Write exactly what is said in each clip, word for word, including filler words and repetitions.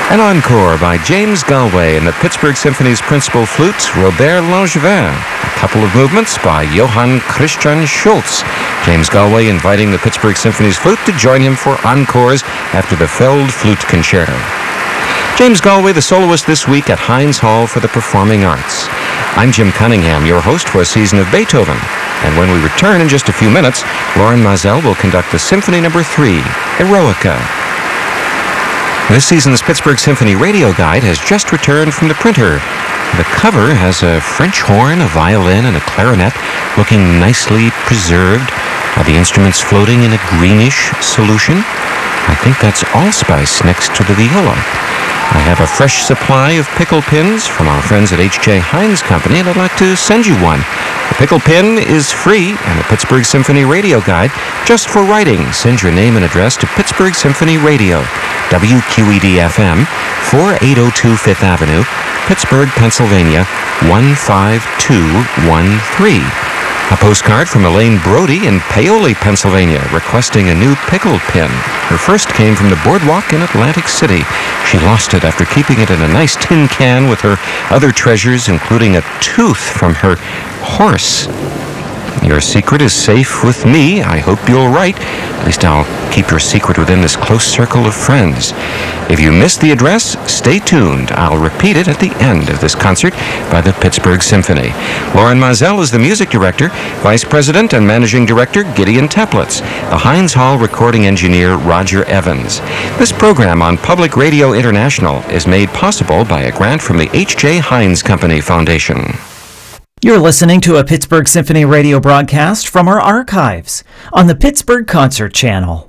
An encore by James Galway and the Pittsburgh Symphony's principal flute, Robert Langevin. A couple of movements by Johann Christian Schultz. James Galway inviting the Pittsburgh Symphony's flute to join him for encores after the Feld Flute Concerto. James Galway, the soloist this week at Heinz Hall for the Performing Arts. I'm Jim Cunningham, your host for a season of Beethoven. And when we return in just a few minutes, Loren Maazel will conduct the Symphony Number three, Eroica. This season's Pittsburgh Symphony Radio Guide has just returned from the printer. The cover has a French horn, a violin, and a clarinet looking nicely preserved. Are the instruments floating in a greenish solution? I think that's allspice next to the viola. I have a fresh supply of pickle pins from our friends at H J Heinz Company, and I'd like to send you one. The pickle pin is free, and the Pittsburgh Symphony Radio Guide just for writing. Send your name and address to Pittsburgh Symphony Radio, W Q E D F M, forty-eight oh two Fifth Avenue, Pittsburgh, Pennsylvania, one five two one three. A postcard from Elaine Brody in Paoli, Pennsylvania, requesting a new pickle pin. Her first came from the boardwalk in Atlantic City. She lost it after keeping it in a nice tin can with her other treasures, including a tooth from her horse. Your secret is safe with me. I hope you'll write. At least I'll keep your secret within this close circle of friends. If you missed the address, stay tuned. I'll repeat it at the end of this concert by the Pittsburgh Symphony. Loren Maazel is the music director, vice president and managing director Gideon Teplitz, the Heinz Hall recording engineer Roger Evans. This program on Public Radio International is made possible by a grant from the H J Heinz Company Foundation. You're listening to a Pittsburgh Symphony radio broadcast from our archives on the Pittsburgh Concert Channel.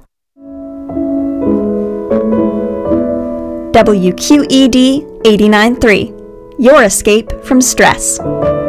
W Q E D eighty-nine point three, your escape from stress.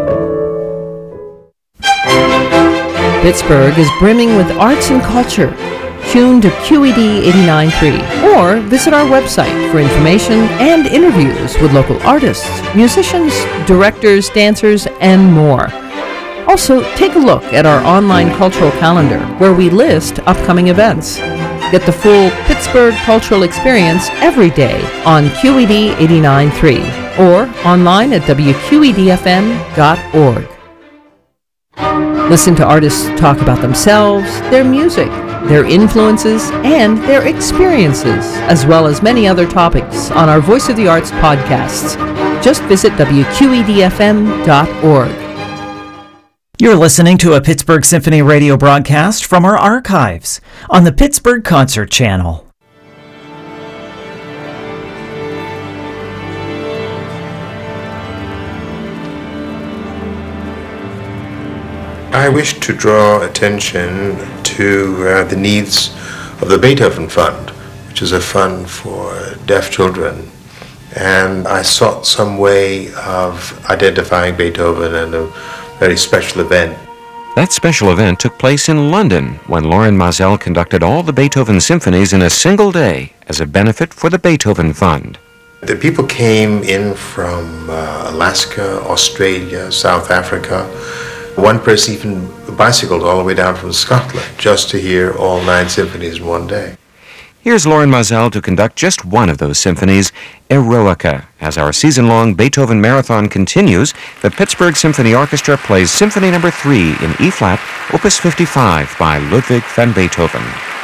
Pittsburgh is brimming with arts and culture. Tune to Q E D eighty-nine point three or visit our website for information and interviews with local artists, musicians, directors, dancers, and more. Also, take a look at our online cultural calendar where we list upcoming events. Get the full Pittsburgh cultural experience every day on Q E D eighty-nine point three or online at W Q E D F M dot org. Listen to artists talk about themselves, their music, their influences, and their experiences, as well as many other topics on our Voice of the Arts podcasts. Just visit W Q E D F M dot org. You're listening to a Pittsburgh Symphony radio broadcast from our archives on the Pittsburgh Concert Channel. I wish to draw attention to uh, the needs of the Beethoven Fund, which is a fund for deaf children. And I sought some way of identifying Beethoven in a very special event. That special event took place in London when Loren Maazel conducted all the Beethoven symphonies in a single day as a benefit for the Beethoven Fund. The people came in from uh, Alaska, Australia, South Africa. One person even bicycled all the way down from Scotland just to hear all nine symphonies in one day. Here's Loren Maazel to conduct just one of those symphonies, Eroica. As our season-long Beethoven marathon continues, the Pittsburgh Symphony Orchestra plays Symphony Number three in E-flat, Opus fifty-five by Ludwig van Beethoven.